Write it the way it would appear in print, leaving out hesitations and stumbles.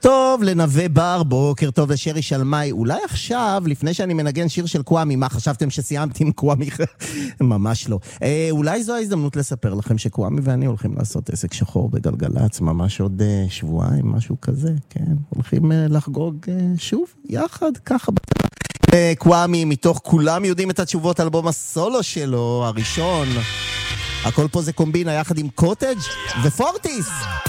טוב לנווה בר, בוקר טוב לשרי שלמי. אולי עכשיו, לפני שאני מנגן שיר של קוואמי, מה חשבתם שסיימתי עם קוואמי? ממש לא. אולי זו ההזדמנות לספר לכם שקוואמי ואני הולכים לעשות עסק שחור בגלגלץ, ממש עוד שבועיים, משהו כזה, כן. הולכים לחגוג שוב, יחד, ככה. קוואמי, מתוך כולם יודעים את התשובות על אלבום הסולו שלו, הראשון. הכל פה זה קומבינה יחד עם קוטג' ופורטיס.